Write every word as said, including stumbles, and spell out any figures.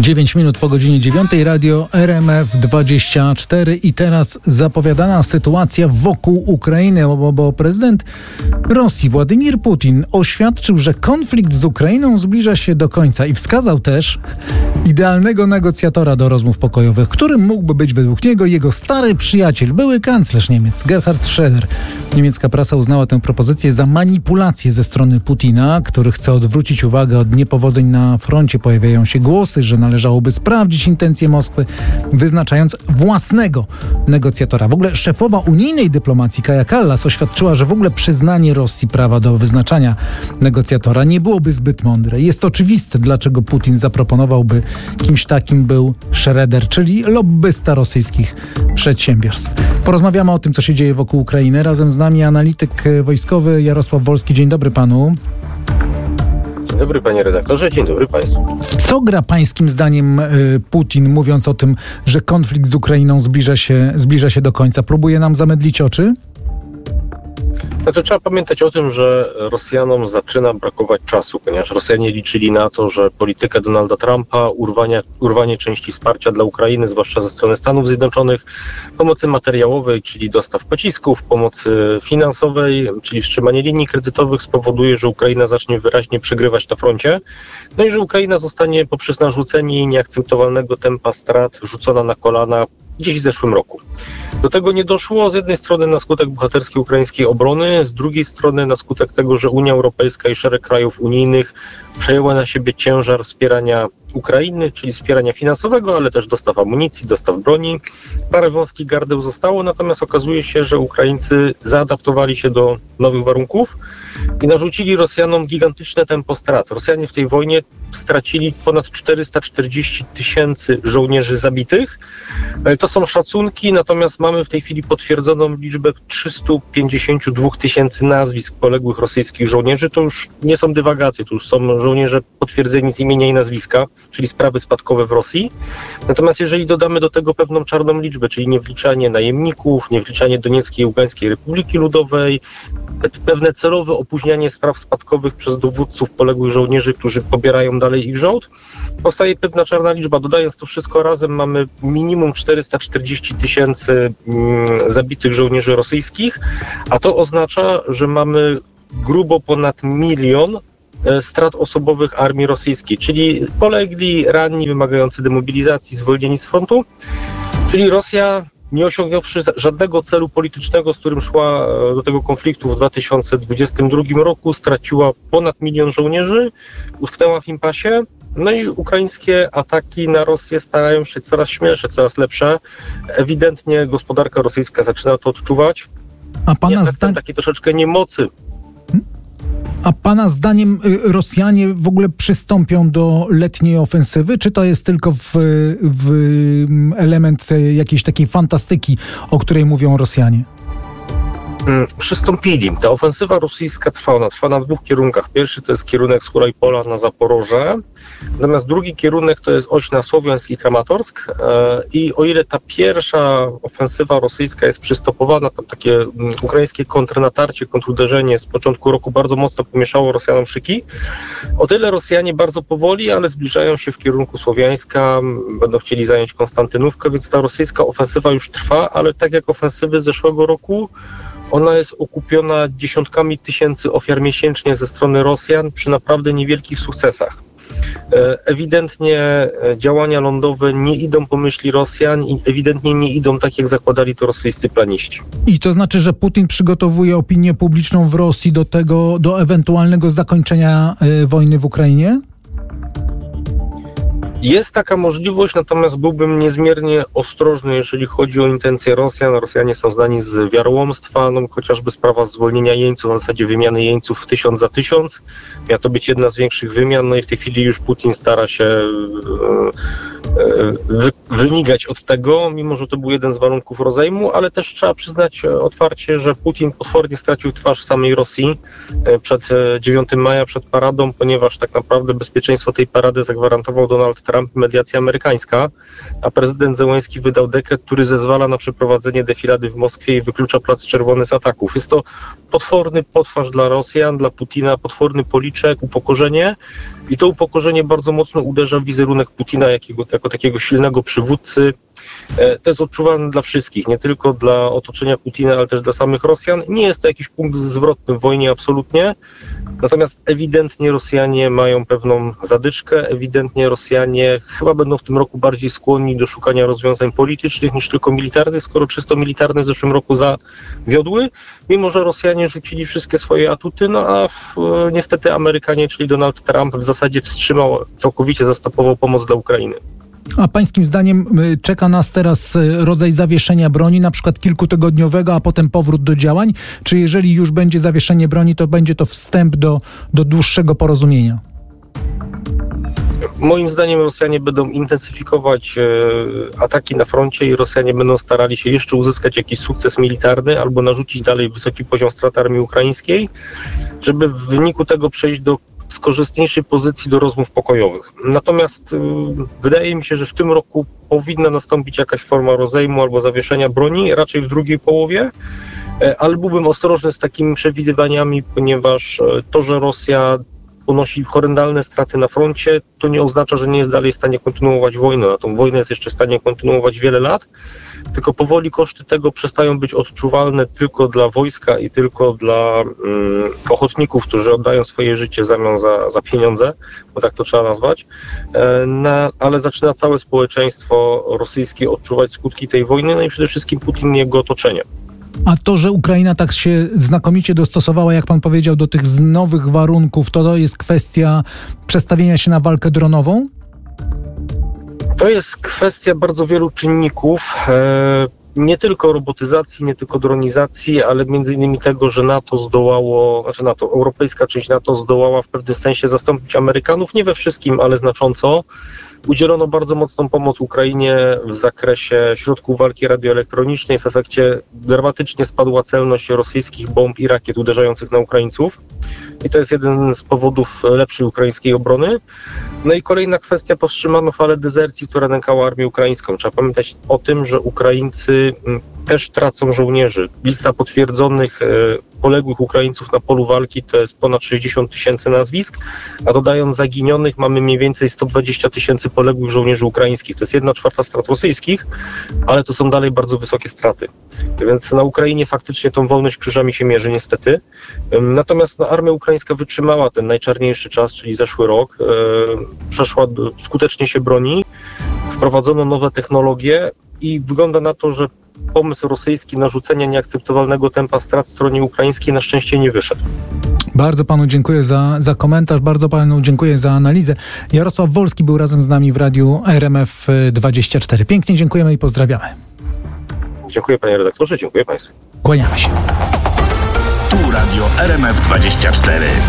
dziewięć minut po godzinie dziewiątej, radio R M F dwadzieścia cztery i teraz zapowiadana sytuacja wokół Ukrainy, bo, bo prezydent Rosji Władimir Putin oświadczył, że konflikt z Ukrainą zbliża się do końca i wskazał też idealnego negocjatora do rozmów pokojowych, którym mógłby być według niego jego stary przyjaciel, były kanclerz Niemiec, Gerhard Schröder. Niemiecka prasa uznała tę propozycję za manipulację ze strony Putina, który chce odwrócić uwagę od niepowodzeń na froncie. Pojawiają się głosy, że należałoby sprawdzić intencje Moskwy, wyznaczając własnego negocjatora. W ogóle szefowa unijnej dyplomacji Kaja Kallas oświadczyła, że w ogóle przyznanie Rosji prawa do wyznaczania negocjatora nie byłoby zbyt mądre. Jest oczywiste, dlaczego Putin zaproponowałby kimś takim był Schröder, czyli lobbysta rosyjskich przedsiębiorstw. Porozmawiamy o tym, co się dzieje wokół Ukrainy. Razem z nami analityk wojskowy Jarosław Wolski. Dzień dobry panu. Dzień dobry panie redaktorze, dzień dobry państwu. Co gra pańskim zdaniem Putin, mówiąc o tym, że konflikt z Ukrainą zbliża się, zbliża się do końca? Próbuje nam zamydlić oczy? Znaczy, trzeba pamiętać o tym, że Rosjanom zaczyna brakować czasu, ponieważ Rosjanie liczyli na to, że polityka Donalda Trumpa, urwanie, urwanie części wsparcia dla Ukrainy, zwłaszcza ze strony Stanów Zjednoczonych, pomocy materiałowej, czyli dostaw pocisków, pomocy finansowej, czyli wstrzymanie linii kredytowych spowoduje, że Ukraina zacznie wyraźnie przegrywać na froncie, no i że Ukraina zostanie poprzez narzucenie jej nieakceptowalnego tempa strat rzucona na kolana gdzieś w zeszłym roku. Do tego nie doszło z jednej strony na skutek bohaterskiej ukraińskiej obrony, z drugiej strony na skutek tego, że Unia Europejska i szereg krajów unijnych przejęła na siebie ciężar wspierania Ukrainy, czyli wspierania finansowego, ale też dostaw amunicji, dostaw broni. Parę wąskich gardeł zostało, natomiast okazuje się, że Ukraińcy zaadaptowali się do nowych warunków i narzucili Rosjanom gigantyczne tempo strat. Rosjanie w tej wojnie stracili ponad czterysta czterdzieści tysięcy żołnierzy zabitych. To są szacunki, natomiast mamy w tej chwili potwierdzoną liczbę trzysta pięćdziesiąt dwa tysięcy nazwisk poległych rosyjskich żołnierzy. To już nie są dywagacje, to już są żołnierze potwierdzeni z imienia i nazwiska, czyli sprawy spadkowe w Rosji. Natomiast jeżeli dodamy do tego pewną czarną liczbę, czyli niewliczanie najemników, niewliczanie Donieckiej i Ługańskiej Republiki Ludowej, pewne celowe opóźnianie spraw spadkowych przez dowódców poległych żołnierzy, którzy pobierają dalej ich żołd, powstaje pewna czarna liczba. Dodając to wszystko razem, mamy minimum czterysta czterdzieści tysięcy mm, zabitych żołnierzy rosyjskich, a to oznacza, że mamy grubo ponad milion strat osobowych armii rosyjskiej, czyli polegli, ranni, wymagający demobilizacji, zwolnieni z frontu, czyli Rosja, nie osiągnąwszy żadnego celu politycznego, z którym szła do tego konfliktu w dwa tysiące dwudziestym drugim roku, straciła ponad milion żołnierzy, utknęła w impasie. No i ukraińskie ataki na Rosję starają się coraz śmielsze, coraz lepsze. Ewidentnie gospodarka rosyjska zaczyna to odczuwać. A pana zdaniem takiej troszeczkę niemocy. A pana zdaniem Rosjanie w ogóle przystąpią do letniej ofensywy, czy to jest tylko w, w element jakiejś takiej fantastyki, o której mówią Rosjanie? Przystąpili. Ta ofensywa rosyjska trwa, ona trwa na dwóch kierunkach. Pierwszy to jest kierunek z Hurajpola na Zaporoże, natomiast drugi kierunek to jest oś na Słowiańsk i Kramatorsk i o ile ta pierwsza ofensywa rosyjska jest przystopowana, tam takie ukraińskie kontrnatarcie, kontruderzenie z początku roku bardzo mocno pomieszało Rosjanom szyki, o tyle Rosjanie bardzo powoli, ale zbliżają się w kierunku Słowiańska, będą chcieli zająć Konstantynówkę, więc ta rosyjska ofensywa już trwa, ale tak jak ofensywy zeszłego roku, ona jest okupiona dziesiątkami tysięcy ofiar miesięcznie ze strony Rosjan przy naprawdę niewielkich sukcesach. Ewidentnie działania lądowe nie idą po myśli Rosjan i ewidentnie nie idą tak, jak zakładali to rosyjscy planiści. I to znaczy, że Putin przygotowuje opinię publiczną w Rosji do tego, do ewentualnego zakończenia y, wojny w Ukrainie? Jest taka możliwość, natomiast byłbym niezmiernie ostrożny, jeżeli chodzi o intencje Rosjan. Rosjanie są znani z wiarołomstwa, no, chociażby sprawa zwolnienia jeńców, na zasadzie wymiany jeńców tysiąc za tysiąc. Miała to być jedna z większych wymian, no i w tej chwili już Putin stara się wy, wymigać od tego, mimo że to był jeden z warunków rozejmu, ale też trzeba przyznać otwarcie, że Putin potwornie stracił twarz samej Rosji przed dziewiątego maja, przed paradą, ponieważ tak naprawdę bezpieczeństwo tej parady zagwarantował Donald Trump, mediacja amerykańska, a prezydent Zełenski wydał dekret, który zezwala na przeprowadzenie defilady w Moskwie i wyklucza Plac Czerwony z ataków. Jest to potworny potwarz dla Rosjan, dla Putina, potworny policzek, upokorzenie i to upokorzenie bardzo mocno uderza w wizerunek Putina jakiego, jako takiego silnego przywódcy. To jest odczuwalne dla wszystkich, nie tylko dla otoczenia Putina, ale też dla samych Rosjan. Nie jest to jakiś punkt zwrotny w wojnie, absolutnie. Natomiast ewidentnie Rosjanie mają pewną zadyczkę, ewidentnie Rosjanie chyba będą w tym roku bardziej skłonni do szukania rozwiązań politycznych niż tylko militarnych, skoro czysto militarne w zeszłym roku zawiodły, mimo że Rosjanie rzucili wszystkie swoje atuty, no a w, niestety Amerykanie, czyli Donald Trump w zasadzie wstrzymał, całkowicie zastopował pomoc dla Ukrainy. A pańskim zdaniem czeka nas teraz rodzaj zawieszenia broni, na przykład kilkutygodniowego, a potem powrót do działań? Czy jeżeli już będzie zawieszenie broni, to będzie to wstęp do, do dłuższego porozumienia? Moim zdaniem Rosjanie będą intensyfikować e, ataki na froncie i Rosjanie będą starali się jeszcze uzyskać jakiś sukces militarny albo narzucić dalej wysoki poziom strat armii ukraińskiej, żeby w wyniku tego przejść do z korzystniejszej pozycji do rozmów pokojowych. Natomiast y, wydaje mi się, że w tym roku powinna nastąpić jakaś forma rozejmu albo zawieszenia broni, raczej w drugiej połowie, y, ale byłbym ostrożny z takimi przewidywaniami, ponieważ y, to, że Rosja ponosi horrendalne straty na froncie, to nie oznacza, że nie jest dalej w stanie kontynuować wojny. A tą wojnę jest jeszcze w stanie kontynuować wiele lat, tylko powoli koszty tego przestają być odczuwalne tylko dla wojska i tylko dla um, ochotników, którzy oddają swoje życie w zamian za, za pieniądze, bo tak to trzeba nazwać, e, na, ale zaczyna całe społeczeństwo rosyjskie odczuwać skutki tej wojny, no i przede wszystkim Putin i jego otoczenie. A to, że Ukraina tak się znakomicie dostosowała, jak pan powiedział, do tych nowych warunków, to, to jest kwestia przestawienia się na walkę dronową? To jest kwestia bardzo wielu czynników, e, nie tylko robotyzacji, nie tylko dronizacji, ale między innymi tego, że NATO zdołało, znaczy NATO, europejska część NATO zdołała w pewnym sensie zastąpić Amerykanów, nie we wszystkim, ale znacząco. Udzielono bardzo mocną pomoc Ukrainie w zakresie środków walki radioelektronicznej. W efekcie dramatycznie spadła celność rosyjskich bomb i rakiet uderzających na Ukraińców. I to jest jeden z powodów lepszej ukraińskiej obrony. No i kolejna kwestia, powstrzymano falę dezercji, która nękała armię ukraińską. Trzeba pamiętać o tym, że Ukraińcy też tracą żołnierzy. Lista potwierdzonych poległych Ukraińców na polu walki to jest ponad sześćdziesiąt tysięcy nazwisk, a dodając zaginionych mamy mniej więcej sto dwadzieścia tysięcy poległych żołnierzy ukraińskich. To jest jedna czwarta strat rosyjskich, ale to są dalej bardzo wysokie straty. Więc na Ukrainie faktycznie tą wolność krzyżami się mierzy niestety. Natomiast no, armia ukraińska wytrzymała ten najczarniejszy czas, czyli zeszły rok. E, przeszła, skutecznie się broni, wprowadzono nowe technologie i wygląda na to, że pomysł rosyjski narzucenia nieakceptowalnego tempa strat stronie ukraińskiej na szczęście nie wyszedł. Bardzo panu dziękuję za, za komentarz, bardzo panu dziękuję za analizę. Jarosław Wolski był razem z nami w radiu R M F dwadzieścia cztery. Pięknie dziękujemy i pozdrawiamy. Dziękuję panie redaktorze, dziękuję państwu. Kłaniamy się. Tu radio R M F dwadzieścia cztery.